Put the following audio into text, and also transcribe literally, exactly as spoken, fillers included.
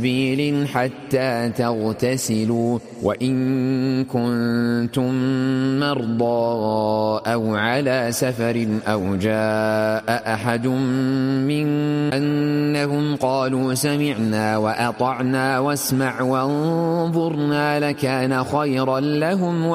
سبيل حتى تغتسلوا وإن كنتم مرضى أو على سفر أو جاء أحد منكم أنهم قالوا سمعنا وأطعنا واسمع وانظرنا لكان خيرا لهم